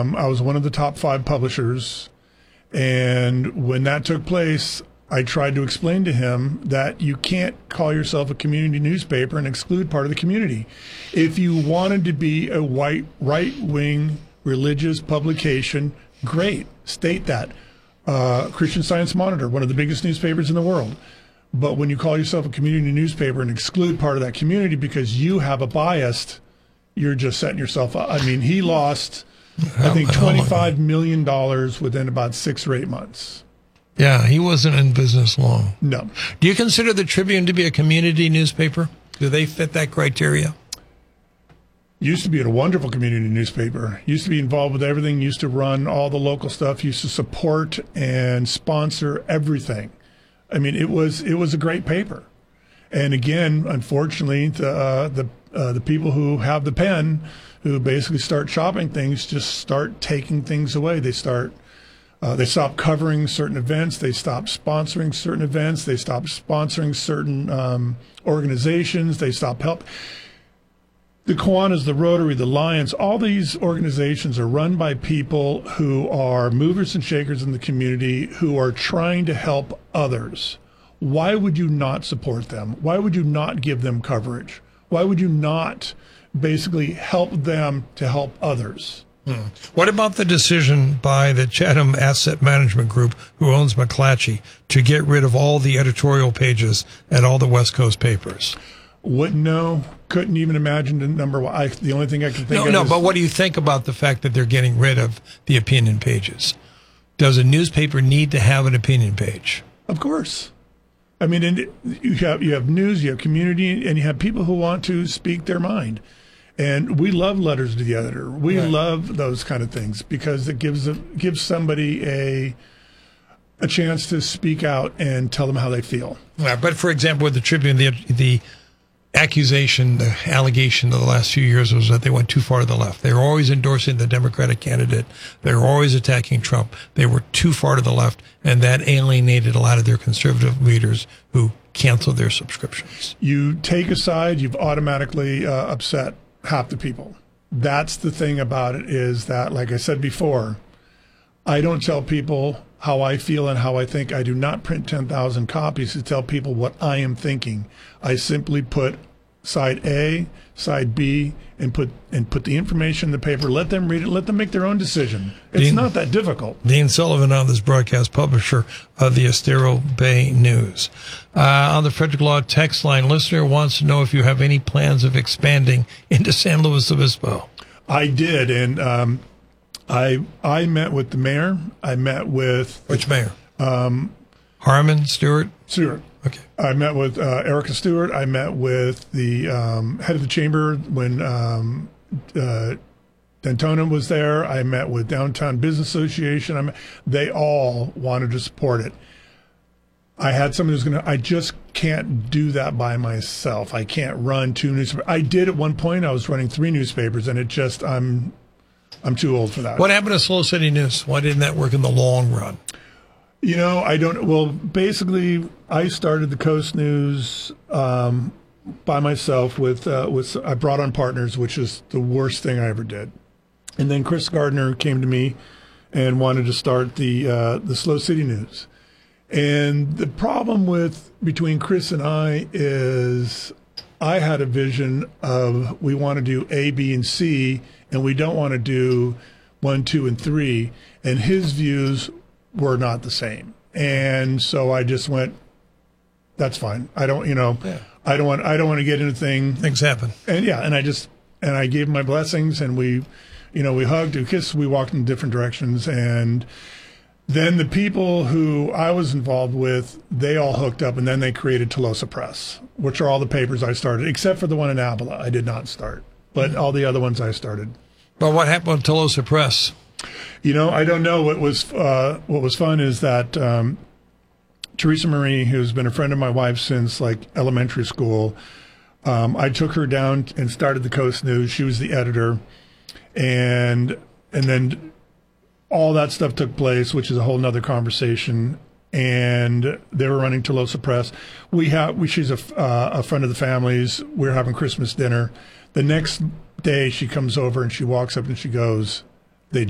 I was one of the top 5 publishers. And when that took place, I tried to explain to him that you can't call yourself a community newspaper and exclude part of the community. If you wanted to be a right-wing religious publication, great, state that. Christian Science Monitor, one of the biggest newspapers in the world. But when you call yourself a community newspaper and exclude part of that community because you have a bias, you're just setting yourself up. I mean, he lost, I think, $25 million within about 6 or 8 months. Yeah, he wasn't in business long. No. Do you consider the Tribune to be a community newspaper? Do they fit that criteria? Used to be a wonderful community newspaper. Used to be involved with everything. Used to run all the local stuff. Used to support and sponsor everything. I mean, it was a great paper. And again, unfortunately, the people who have the pen, who basically start chopping things, just start taking things away. They stop covering certain events. They stop sponsoring certain events. They stop sponsoring certain organizations. They stop help. The Kiwanis, the Rotary, the Lions, all these organizations are run by people who are movers and shakers in the community who are trying to help others. Why would you not support them? Why would you not give them coverage? Why would you not basically help them to help others? What about the decision by the Chatham Asset Management Group, who owns McClatchy, to get rid of all the editorial pages at all the West Coast papers? Wouldn't know. Couldn't even imagine the number. The only thing I can think of. No, but what do you think about the fact that they're getting rid of the opinion pages? Does a newspaper need to have an opinion page? Of course. I mean, you have news, you have community, and you have people who want to speak their mind. And we love letters to the editor. We love those kind of things because it gives somebody a chance to speak out and tell them how they feel. Yeah, but for example, with the Tribune, the accusation, the allegation of the last few years was that they went too far to the left. They were always endorsing the Democratic candidate. They were always attacking Trump. They were too far to the left, and that alienated a lot of their conservative readers who canceled their subscriptions. You take a side, you've automatically upset half the people. That's the thing about it, is that, like I said before, I don't tell people how I feel and how I think. I do not print 10,000 copies to tell people what I am thinking. I simply put side A, side B, and put the information in the paper. Let them read it. Let them make their own decision. It's not that difficult. Dean Sullivan on this broadcast, publisher of the Estero Bay News. On the Frederick Law text line, listener wants to know if you have any plans of expanding into San Luis Obispo. I did, and I met with the mayor. I met with... Which mayor? Harmon, Stewart? Stewart. Okay. I met with Erica Stewart. I met with the head of the chamber when Daytona was there. I met with Downtown Business Association. They all wanted to support it. I had somebody who's I just can't do that by myself. I can't run 2 newspapers. I did at one point. I was running 3 newspapers, and I'm too old for that. What happened to Slow City News? Why didn't that work in the long run? You know, I don't. Well, basically, I started the Coast News by myself with I brought on partners, which is the worst thing I ever did. And then Chris Gardner came to me and wanted to start the Slow City News. And the problem between Chris and I is I had a vision of we want to do A, B, and C, and we don't want to do 1, 2, and 3. And his views were not the same. And so I just went, that's fine. I don't, I don't want to get into things happen. And I gave him my blessings, and we hugged, we kissed, we walked in different directions. And then the people who I was involved with, they all hooked up, and then they created Tolosa Press, which are all the papers I started, except for the one in Avila. I did not start, but all the other ones I started. But what happened with Tolosa Press? I don't know. What was fun is that Teresa Marie, who's been a friend of my wife since like elementary school, I took her down and started the Coast News. She was the editor, and then all that stuff took place, which is a whole nother conversation. And they were running Tolosa Press. She's a friend of the family's. We're having Christmas dinner. The next day, she comes over and she walks up and she goes,